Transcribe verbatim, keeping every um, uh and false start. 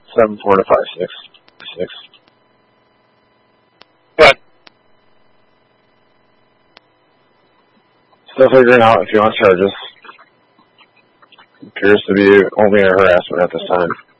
Seven four to five six. Six. But still figuring out if he wants charges. Appears to be only a harassment at this time.